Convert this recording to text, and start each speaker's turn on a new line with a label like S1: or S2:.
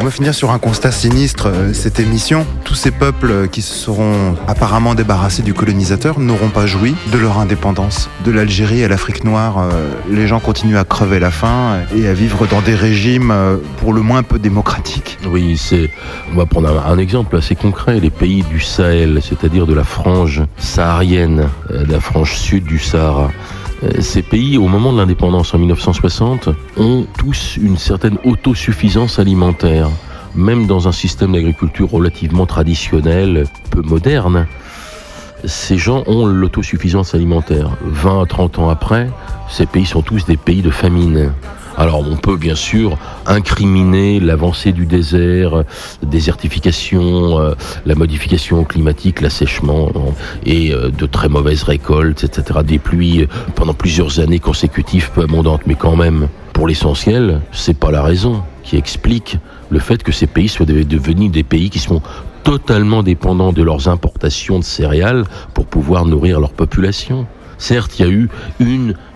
S1: On va finir sur un constat sinistre, cette émission. Tous ces peuples qui se seront apparemment débarrassés du colonisateur n'auront pas joui de leur indépendance. De l'Algérie à l'Afrique noire, les gens continuent à crever la faim et à vivre dans des régimes pour le moins peu démocratiques.
S2: Oui, on va prendre un exemple assez concret. Les pays du Sahel, c'est-à-dire de la frange saharienne, de la frange sud du Sahara. Ces pays, au moment de l'indépendance en 1960, ont tous une certaine autosuffisance alimentaire. Même dans un système d'agriculture relativement traditionnel, peu moderne, ces gens ont l'autosuffisance alimentaire. 20 à 30 ans après, ces pays sont tous des pays de famine. Alors on peut bien sûr incriminer l'avancée du désert, la désertification, la modification climatique, l'assèchement et de très mauvaises récoltes, etc. Des pluies pendant plusieurs années consécutives peu abondantes. Mais quand même, pour l'essentiel, c'est pas la raison qui explique le fait que ces pays soient devenus des pays qui sont totalement dépendants de leurs importations de céréales pour pouvoir nourrir leur population. Certes, il y a eu une